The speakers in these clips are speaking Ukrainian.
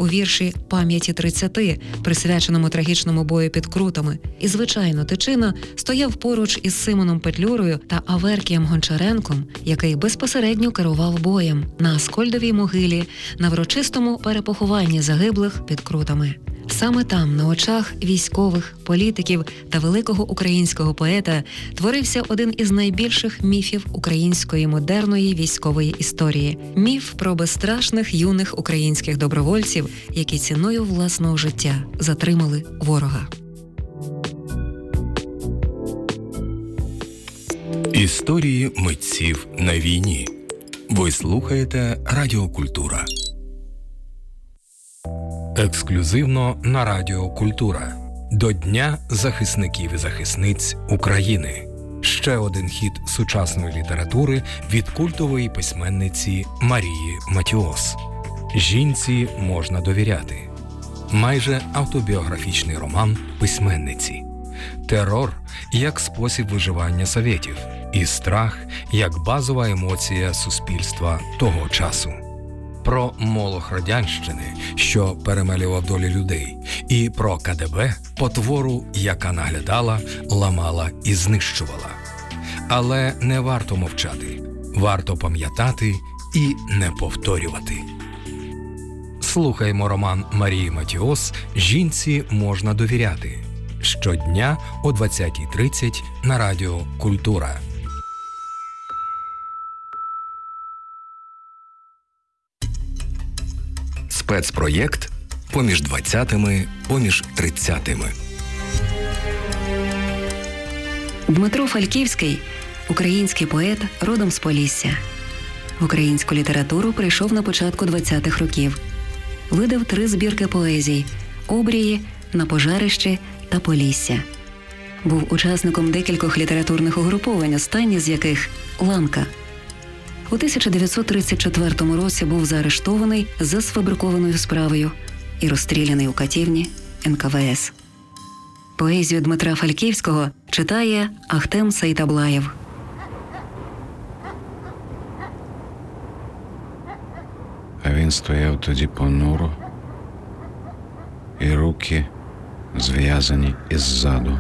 у вірші «Пам'яті 30», присвяченому трагічному бою під Крутами. І, звичайно, Тичина стояв поруч із Симоном Петлюрою та Аверкієм Гончаренком, який безпосередньо керував боєм на Аскольдовій могилі, на врочистому перепохованні загиблих під Крутами. Саме там, на очах військових, політиків та великого українського поета, творився один із найбільших міфів української модерної військової історії – міф про безстрашних юних українських добровольців, які ціною власного життя затримали ворога. Історії митців на війні. Ви слухаєте Радіо Культура. Ексклюзивно на Радіо Культура. До Дня захисників і захисниць України. Ще один хіт сучасної літератури від культової письменниці Марії Матіос. «Жінці можна довіряти». Майже автобіографічний роман письменниці. Терор як спосіб виживання совєтів і страх як базова емоція суспільства того часу. Про молох радянщини, що перемелював долі людей, і про КДБ – потвору, яка наглядала, ламала і знищувала. Але не варто мовчати, варто пам'ятати і не повторювати. Слухаймо роман Марії Матіос «Жінці можна довіряти» щодня о 20:30 на Радіо Культура. Спецпроєкт «Поміж 20-ми, поміж 30-ми». Дмитро Фальківський – український поет, родом з Полісся. В українську літературу прийшов на початку 20-х років. Видав 3 збірки поезій «Обрії», «На пожарищі» та «Полісся». Був учасником декількох літературних угруповань, останні з яких «Ланка». У 1934 році був заарештований за сфабрикованою справою і розстріляний у катівні НКВС. Поезію Дмитра Фальківського читає Ахтем Сейтаблаєв. А він стояв тоді понуро, і руки зв'язані іззаду,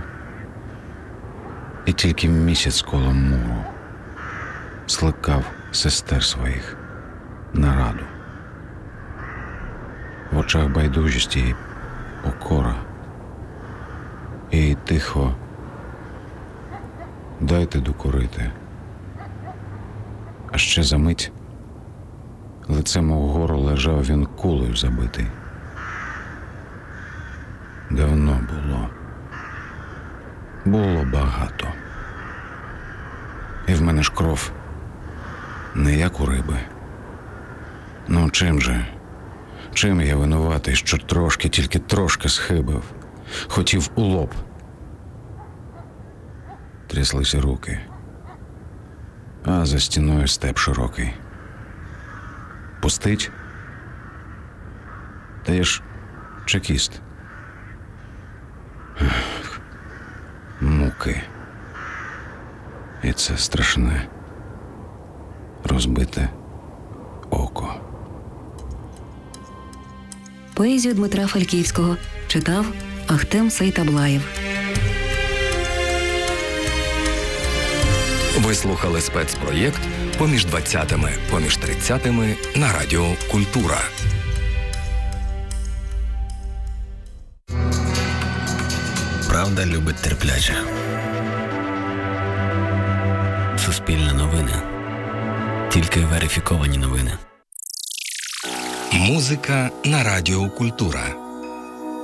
і тільки місяць коло муру скликав сестер своїх на раду. В очах байдужість і покора, і тихо «дайте докурити». А ще за мить лицем угору лежав він кулею забитий. Давно було багато. І в мене ж кров не як у риби. Ну чим я винуватий, що трошки, тільки трошки схибив, хотів у лоб. Тряслися руки, а за стіною степ широкий. Пустить? Та я ж чекіст. Муки. І це страшне. Розбите око. Поезію Дмитра Фальківського читав Ахтем Сейтаблаєв. Ви слухали спецпроєкт «Поміж 20-ми, поміж 30-ми» на Радіо Культура. Правда любить терплячих. Суспільне новини. Тільки верифіковані новини. Музика на Радіо Культура.